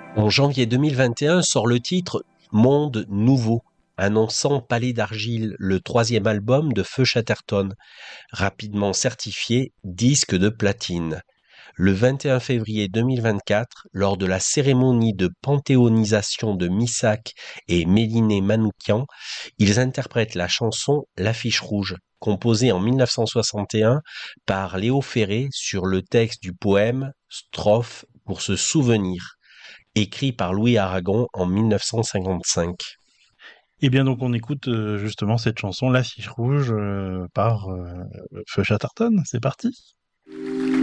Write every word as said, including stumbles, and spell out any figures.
En janvier deux mille vingt et un sort le titre Monde Nouveau, annonçant Palais d'Argile, le troisième album de Feu Chatterton, rapidement certifié disque de platine. Le vingt et un février deux mille vingt-quatre, lors de la cérémonie de panthéonisation de Missak et Méliné Manoukian, ils interprètent la chanson L'Affiche Rouge, composée en mille neuf cent soixante et un par Léo Ferré sur le texte du poème Strophe pour se souvenir, écrit par Louis Aragon en mille neuf cent cinquante-cinq. Et bien donc on écoute euh, justement cette chanson, L'Affiche Rouge, euh, par euh, Feu Chatterton. C'est parti.